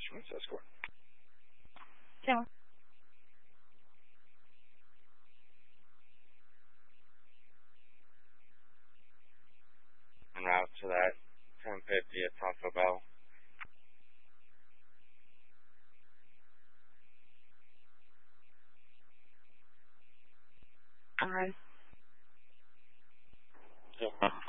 Let's escort. Yeah. En route to that 1050 at Taco Bell. Alright. Yeah.